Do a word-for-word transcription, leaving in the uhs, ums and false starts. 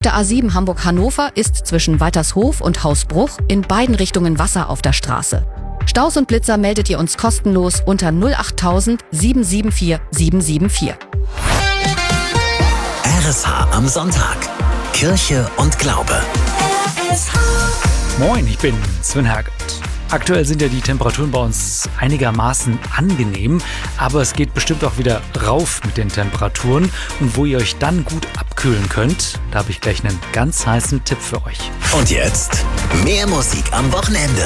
der A sieben Hamburg-Hannover ist zwischen Waltershof und Hausbruch in beiden Richtungen Wasser auf der Straße. Staus und Blitzer meldet ihr uns kostenlos unter null acht null null sieben sieben vier sieben sieben vier. R S H am Sonntag. Kirche und Glaube. R S H. Moin, ich bin Sven Herget. Aktuell sind ja die Temperaturen bei uns einigermaßen angenehm, aber es geht bestimmt auch wieder rauf mit den Temperaturen. Und wo ihr euch dann gut abkühlen könnt, da habe ich gleich einen ganz heißen Tipp für euch. Und jetzt mehr Musik am Wochenende.